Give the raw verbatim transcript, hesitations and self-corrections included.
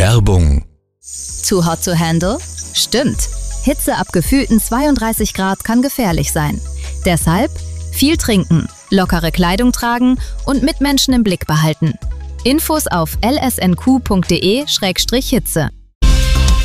Werbung. Too hot to handle? Stimmt. Hitze ab gefühlten zweiunddreißig Grad kann gefährlich sein. Deshalb viel trinken, lockere Kleidung tragen und Mitmenschen im Blick behalten. Infos auf l s n q punkt d e Schrägstrich Hitze.